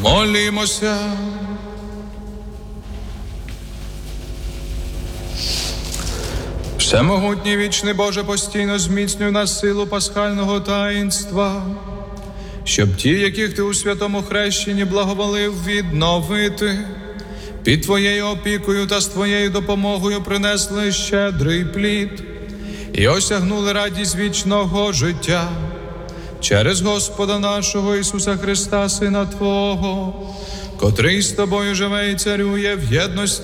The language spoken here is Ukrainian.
Помолімося. Всемогутній вічний Боже, постійно зміцнюй нас силу пасхального таїнства, щоб ті, яких Ти у святому хрещенні благоволив відновити, під Твоєю опікою та з Твоєю допомогою принесли щедрий плід і осягнули радість вічного життя через Господа нашого Ісуса Христа, Сина Твого, котрий з Тобою живе і царює в єдності